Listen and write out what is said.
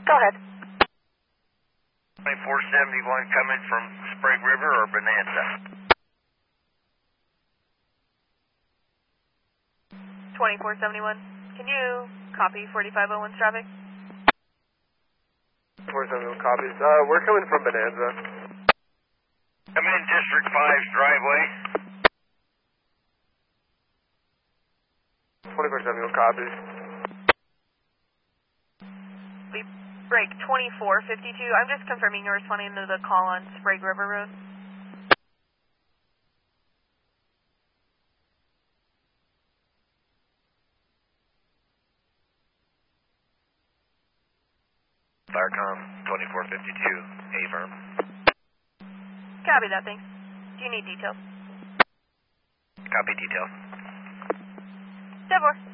Go ahead. 2471 coming from Sprague River or Bonanza? 2471. Can you copy 4501's traffic? 471 copies. We're coming from Bonanza. Come in District 5's driveway. 2471 copies. We break 2452. I'm just confirming you're responding to the call on Sprague River Road. Firecom 2452, A-firm. Copy that, thanks. Do you need details? Copy details. 10-4.